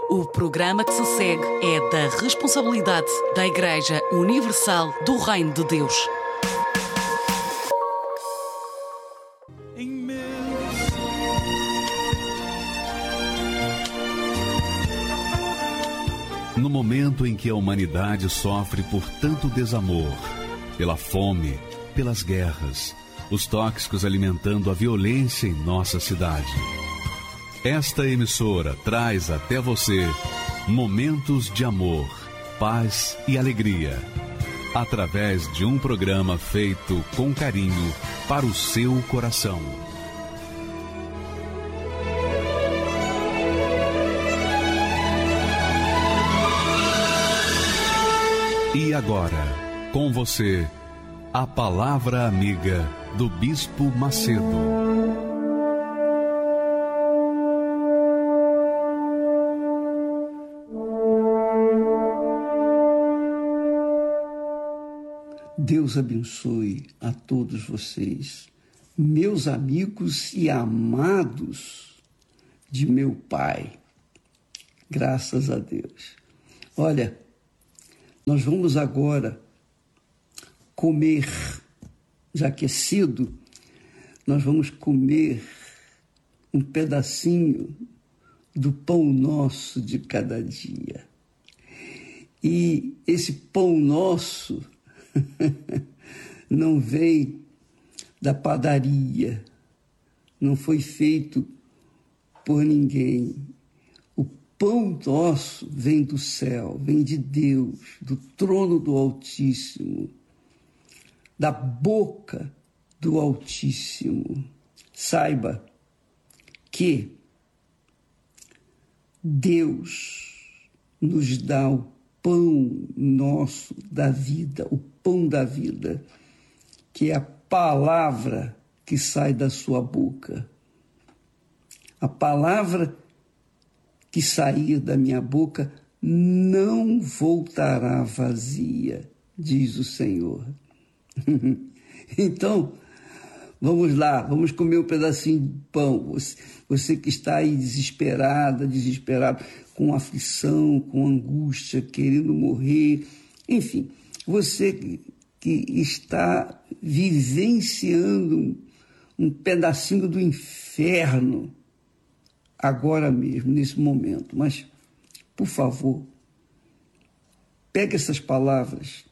O programa que se segue é da responsabilidade da Igreja Universal do Reino de Deus. No momento em que a humanidade sofre por tanto desamor, pela fome, pelas guerras, os tóxicos alimentando a violência em nossa cidade, esta emissora traz até você momentos de amor, paz e alegria, através de um programa feito com carinho para o seu coração. E agora, com você, a Palavra Amiga do Bispo Macedo. Deus abençoe a todos vocês, meus amigos e amados de meu Pai. Graças a Deus. Olha, nós vamos agora comer, já que é cedo, nós vamos comer um pedacinho do pão nosso de cada dia. E esse pão nosso não vem da padaria, não foi feito por ninguém. O pão nosso vem do céu, vem de Deus, do trono do Altíssimo, da boca do Altíssimo. Saiba que Deus nos dá o pão nosso da vida, o pão da vida, que é a palavra que sai da sua boca. A palavra que sair da minha boca não voltará vazia, diz o Senhor. Então, vamos lá, vamos comer um pedacinho de pão. Você que está aí desesperado, com aflição, com angústia, querendo morrer, enfim, você que está vivenciando um pedacinho do inferno agora mesmo, nesse momento. Mas, por favor, pegue essas palavras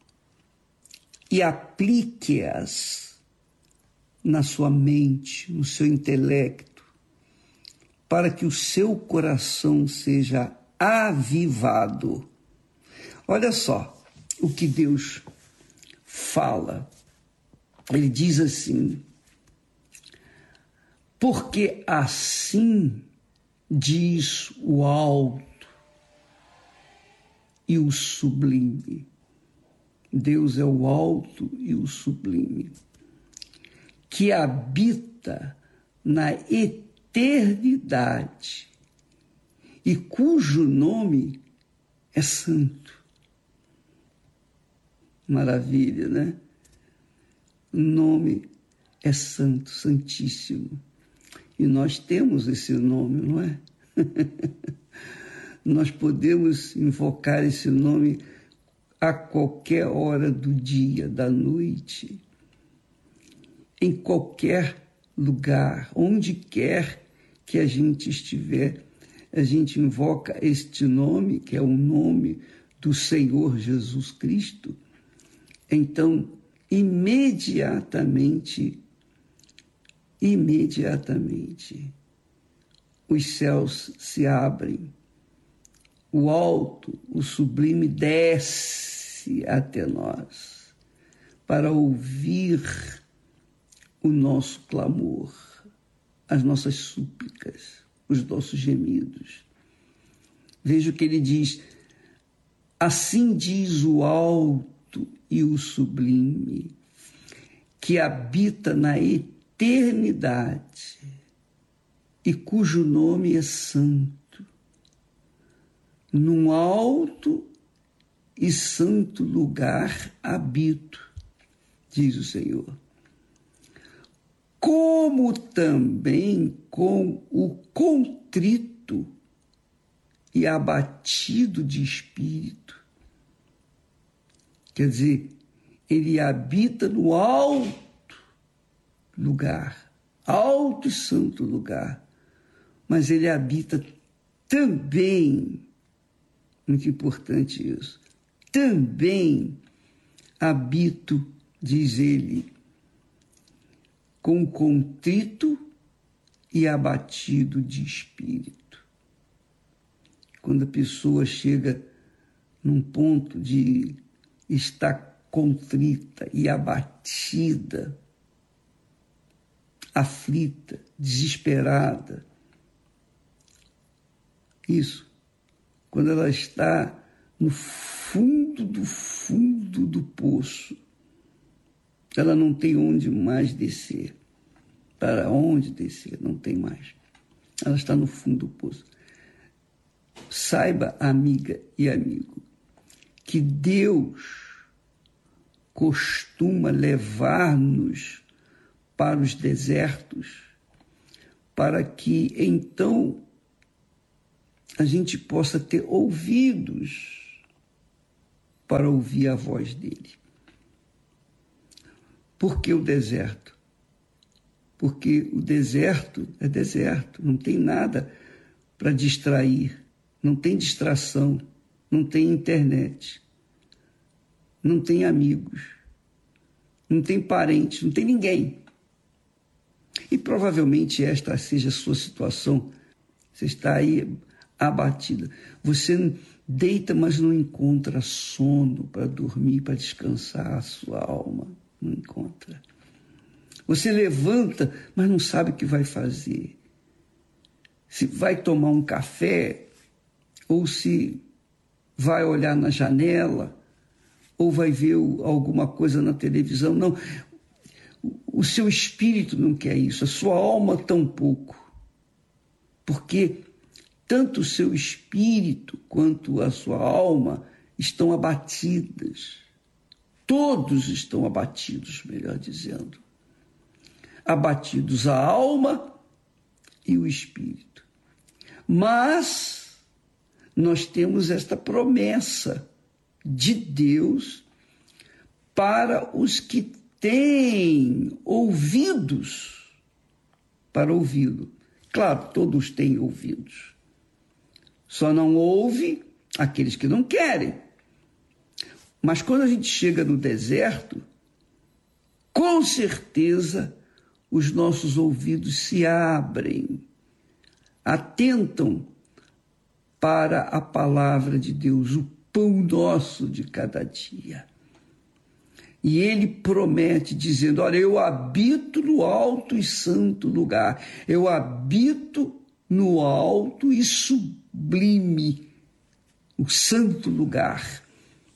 e aplique-as na sua mente, no seu intelecto, para que o seu coração seja avivado. Olha só o que Deus fala. Ele diz assim: porque assim diz o alto e o sublime. Deus é o alto e o sublime, que habita na eternidade e cujo nome é santo. Maravilha, né? O nome é santo, santíssimo. E nós temos esse nome, não é? Nós podemos invocar esse nome a qualquer hora do dia, da noite, em qualquer lugar, onde quer que a gente estiver, a gente invoca este nome, que é o nome do Senhor Jesus Cristo. Então, imediatamente, os céus se abrem, o alto, o sublime desce até nós para ouvir o nosso clamor, as nossas súplicas, os nossos gemidos. Veja o que ele diz: assim diz o alto e o sublime, que habita na eternidade e cujo nome é santo. Num alto e santo lugar habito, diz o Senhor. Como também com o contrito e abatido de espírito. Quer dizer, ele habita no alto lugar, alto e santo lugar, mas ele habita também, muito importante isso, também habito, diz ele, com contrito e abatido de espírito. Quando a pessoa chega num ponto de estar contrita e abatida, aflita, desesperada, isso, quando ela está no fundo do poço, ela não tem onde mais descer. Para onde descer? Não tem mais. Ela está no fundo do poço. Saiba, amiga e amigo, que Deus costuma levar-nos para os desertos para que, então, a gente possa ter ouvidos para ouvir a voz dele. Por que o deserto? Porque o deserto é deserto, não tem nada para distrair, não tem distração, não tem internet, não tem amigos, não tem parentes, não tem ninguém. E provavelmente esta seja a sua situação. Você está aí abatida. Você deita, mas não encontra sono para dormir, para descansar a sua alma. Não encontra. Você levanta, mas não sabe o que vai fazer. Se vai tomar um café, ou se vai olhar na janela, ou vai ver alguma coisa na televisão. Não, o seu espírito não quer isso, a sua alma tampouco. Porque tanto o seu espírito quanto a sua alma estão abatidas. Todos estão abatidos, melhor dizendo. Abatidos a alma e o espírito. Mas nós temos esta promessa de Deus para os que têm ouvidos para ouvi-lo. Claro, todos têm ouvidos. Só não ouve aqueles que não querem. Mas quando a gente chega no deserto, com certeza os nossos ouvidos se abrem, atentam para a palavra de Deus, o pão nosso de cada dia. E ele promete, dizendo, olha, eu habito no alto e santo lugar, eu habito no alto e sublime, o santo lugar,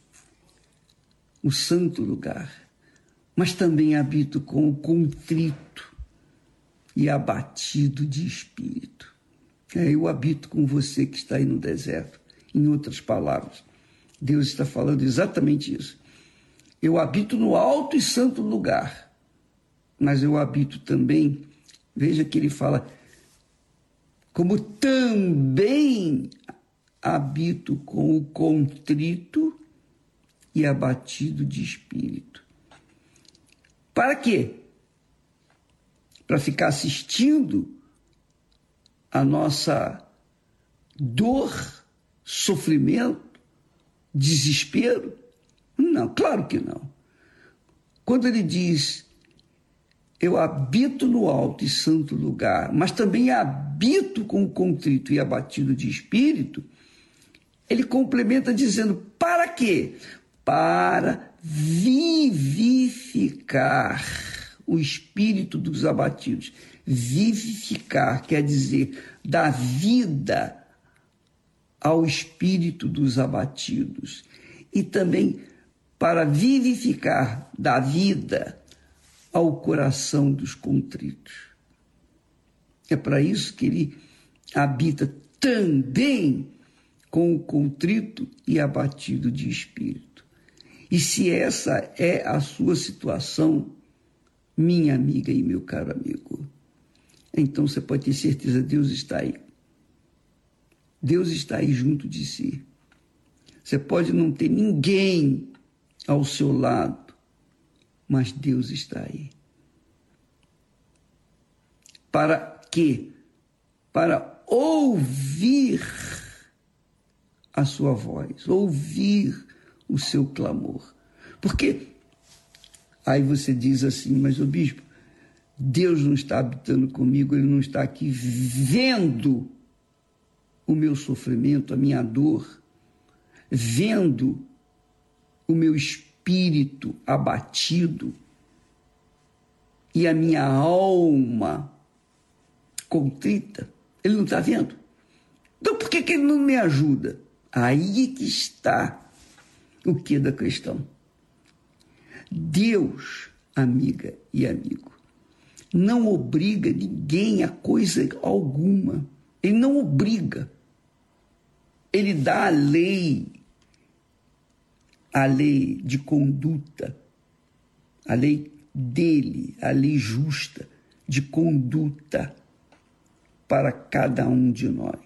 mas também habito com o contrito e abatido de espírito. Eu habito com você que está aí no deserto. Em outras palavras, Deus está falando exatamente isso. Eu habito no alto e santo lugar, mas eu habito também, veja que ele fala, como também habito com o contrito e abatido de espírito. Para quê? Para ficar assistindo a nossa dor, sofrimento, desespero? Não, claro que não. Quando ele diz, eu habito no alto e santo lugar, mas também habito com o contrito e abatido de espírito, ele complementa dizendo, para quê? Para vivificar o espírito dos abatidos. Vivificar quer dizer dar vida ao espírito dos abatidos. E também para vivificar, dar vida ao coração dos contritos. É para isso que ele habita também com o contrito e abatido de espírito. E se essa é a sua situação, minha amiga e meu caro amigo, então você pode ter certeza, Deus está aí. Deus está aí junto de si. Você pode não ter ninguém ao seu lado, mas Deus está aí. Para quê? Para ouvir a sua voz, ouvir o seu clamor. Porque aí você diz assim, mas o bispo, Deus não está habitando comigo, Ele não está aqui vendo o meu sofrimento, a minha dor, vendo o meu espírito abatido e a minha alma contrita. Ele não está vendo? Então por que Ele não me ajuda? Aí que está o que da questão. Deus, amiga e amigo, não obriga ninguém a coisa alguma. Ele não obriga. Ele dá a lei de conduta, a lei dele, a lei justa de conduta para cada um de nós.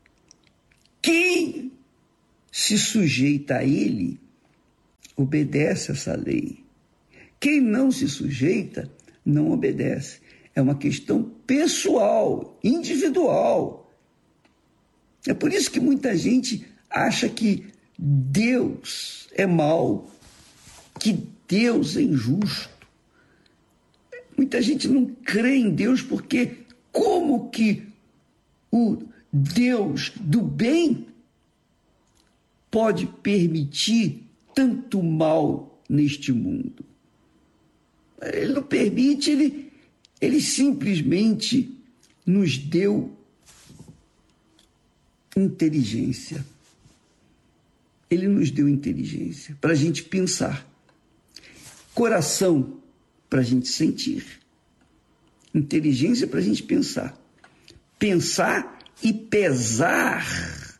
Quem se sujeita a ele, obedece essa lei. Quem não se sujeita, não obedece. É uma questão pessoal, individual. É por isso que muita gente acha que Deus é mau, que Deus é injusto. Muita gente não crê em Deus porque como que o Deus do bem pode permitir tanto mal neste mundo? Ele não permite, ele simplesmente nos deu inteligência. Ele nos deu inteligência para a gente pensar, coração para a gente sentir, inteligência para a gente pensar e pesar,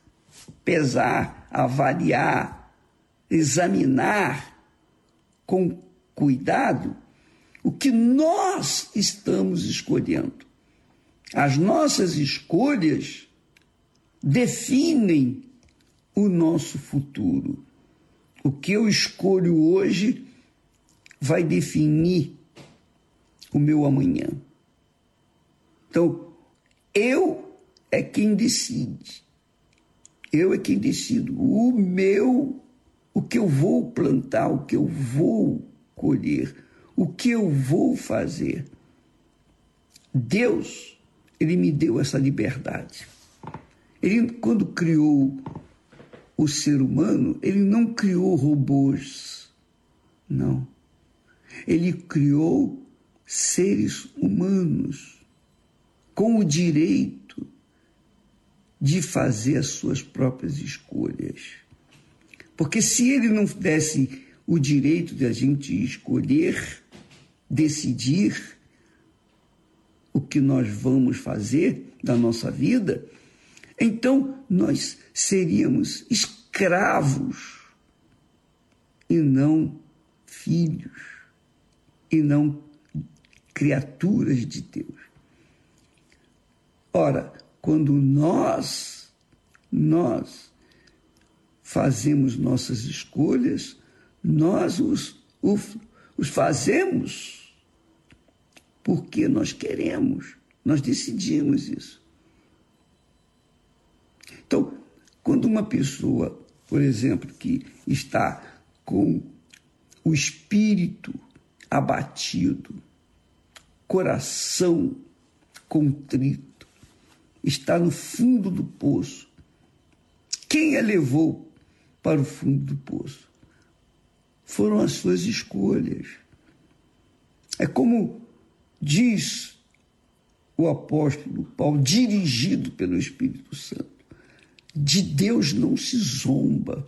avaliar, examinar com cuidado o que nós estamos escolhendo. As nossas escolhas definem o nosso futuro. O que eu escolho hoje vai definir o meu amanhã. Então, eu é quem decide. Eu é quem decido. O que eu vou plantar, o que eu vou colher, o que eu vou fazer. Deus, Ele me deu essa liberdade. Ele, quando criou o ser humano, Ele não criou robôs, não. Ele criou seres humanos com o direito de fazer as suas próprias escolhas. Porque se Ele não desse o direito de a gente escolher, decidir o que nós vamos fazer da nossa vida, então nós seríamos escravos e não filhos, e não criaturas de Deus. Ora, quando nós fazemos nossas escolhas, nós os fazemos porque nós queremos, nós decidimos isso. Então, quando uma pessoa, por exemplo, que está com o espírito abatido, coração contrito, está no fundo do poço, quem a levou para o fundo do poço? Foram as suas escolhas. É como diz o apóstolo Paulo, dirigido pelo Espírito Santo: de Deus não se zomba.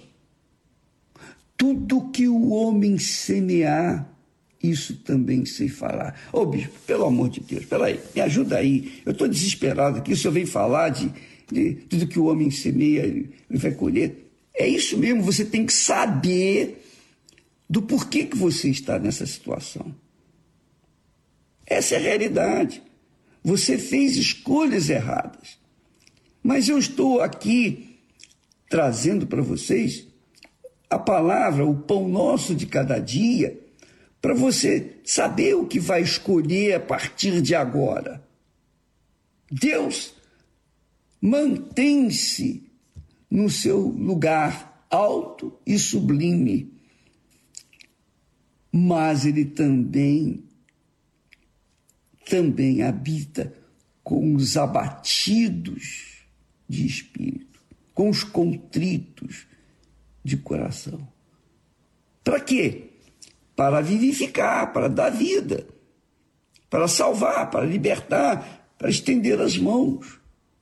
Tudo que o homem semear, isso também sei falar. Ô bispo, pelo amor de Deus, peraí, me ajuda aí. Eu estou desesperado aqui, o senhor vem falar de tudo que o homem semeia, ele vai colher. É isso mesmo, você tem que saber do porquê que você está nessa situação. Essa é a realidade. Você fez escolhas erradas, Mas eu estou aqui trazendo para vocês a palavra, o pão nosso de cada dia, para você saber o que vai escolher a partir de agora. Deus mantém-se no seu lugar alto e sublime, mas ele também habita com os abatidos de espírito, com os contritos de coração. Para quê? Para vivificar, para dar vida, para salvar, para libertar, para estender as mãos.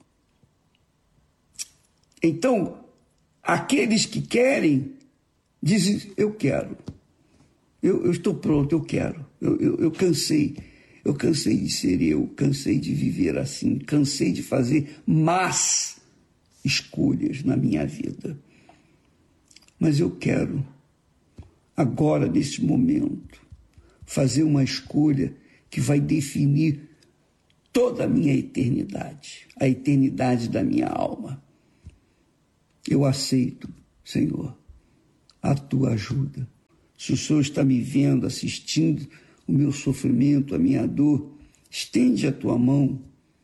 Então, aqueles que querem, dizem, eu quero, eu estou pronto, eu quero, eu cansei de ser eu, cansei de viver assim, cansei de fazer más escolhas na minha vida. Mas eu quero, agora, nesse momento, fazer uma escolha que vai definir toda a minha eternidade, a eternidade da minha alma. Eu aceito, Senhor, a tua ajuda. Se o Senhor está me vendo, assistindo o meu sofrimento, a minha dor, estende a tua mão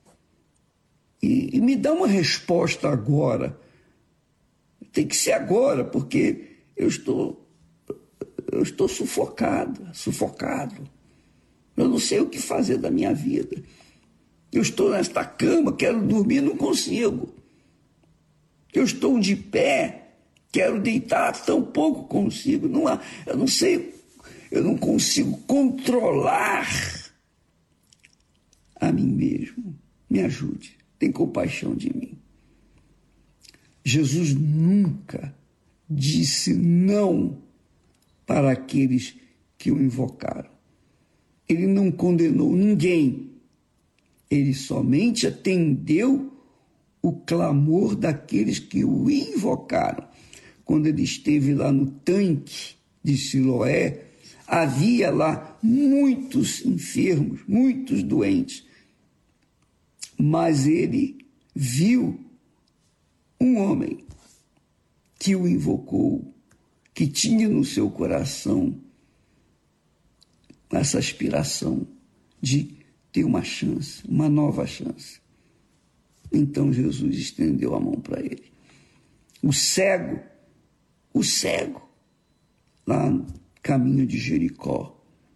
e me dá uma resposta agora. Tem que ser agora, porque eu estou sufocado. Eu não sei o que fazer da minha vida. Eu estou nesta cama, quero dormir, não consigo. Eu estou de pé, quero deitar, tampouco consigo. Eu não sei, eu não consigo controlar a mim mesmo. Me ajude, tem compaixão de mim. Jesus nunca disse não para aqueles que o invocaram. Ele não condenou ninguém. Ele somente atendeu o clamor daqueles que o invocaram. Quando ele esteve lá no tanque de Siloé, havia lá muitos enfermos, muitos doentes. Mas ele viu um homem que o invocou, que tinha no seu coração essa aspiração de ter uma chance, uma nova chance. Então Jesus estendeu a mão para ele. O cego, lá no caminho de Jericó,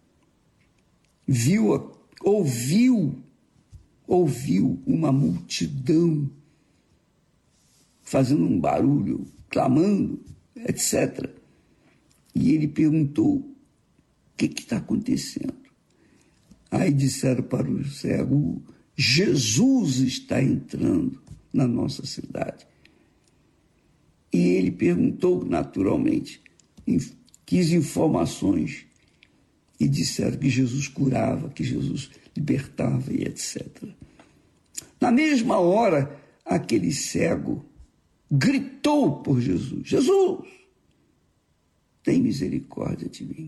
ouviu uma multidão fazendo um barulho, clamando, etc. E ele perguntou, o que está acontecendo? Aí disseram para o cego, Jesus está entrando na nossa cidade. E ele perguntou naturalmente, quis informações, e disseram que Jesus curava, que Jesus libertava e etc. Na mesma hora, aquele cego gritou por Jesus, Jesus, tem misericórdia de mim.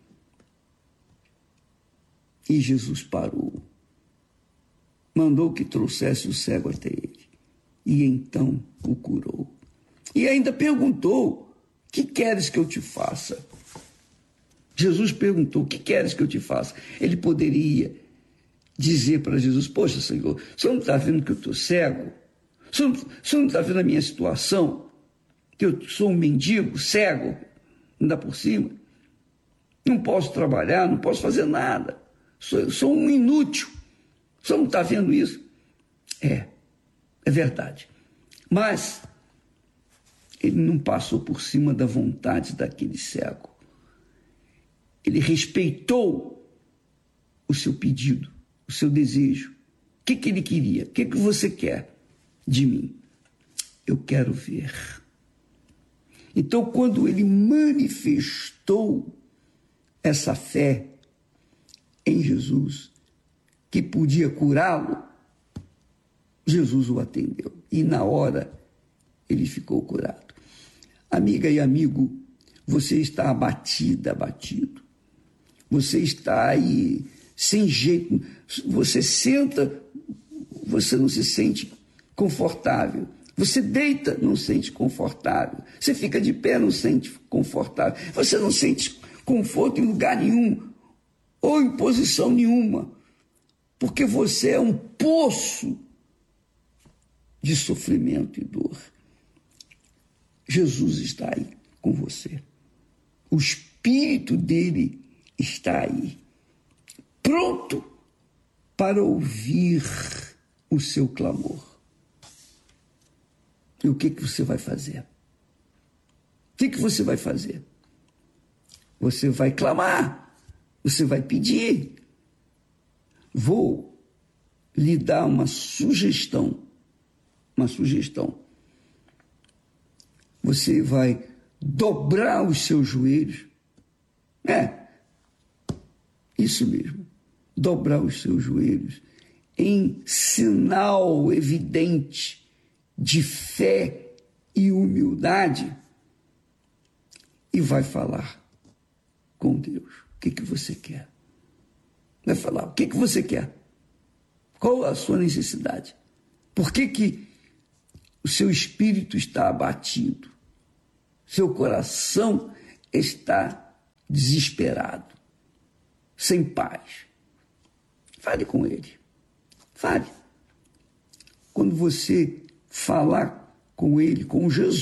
E Jesus parou, mandou que trouxesse o cego até ele, e então o curou. E ainda perguntou, que queres que eu te faça? Jesus perguntou, que queres que eu te faça? Ele poderia dizer para Jesus, poxa, Senhor, o Senhor não está vendo que eu estou cego? O Senhor não está vendo a minha situação? Que eu sou um mendigo, cego, ainda por cima? Não posso trabalhar, não posso fazer nada. Sou um inútil. O Senhor não está vendo isso? É verdade. Mas ele não passou por cima da vontade daquele cego. Ele respeitou o seu pedido, o seu desejo. O que ele queria? O que você quer de mim? Eu quero ver. Então, quando ele manifestou essa fé em Jesus, que podia curá-lo, Jesus o atendeu. E na hora, ele ficou curado. Amiga e amigo, você está abatido. Você está aí sem jeito. Você senta, você não se sente confortável. Você deita, não sente confortável. Você fica de pé, não sente confortável. Você não sente conforto em lugar nenhum ou em posição nenhuma, porque você é um poço de sofrimento e dor. Jesus está aí com você. O Espírito dele está aí, pronto para ouvir o seu clamor. E o que você vai fazer? O que você vai fazer? Você vai clamar, você vai pedir. Vou lhe dar uma sugestão. Você vai dobrar os seus joelhos. Isso mesmo. Dobrar os seus joelhos em sinal evidente de fé e humildade e vai falar com Deus. O que você quer? Vai falar, o que você quer? Qual a sua necessidade? Por que o seu espírito está abatido? Seu coração está desesperado, sem paz. Fale com ele. Fale. Quando você falar com ele, com Jesus,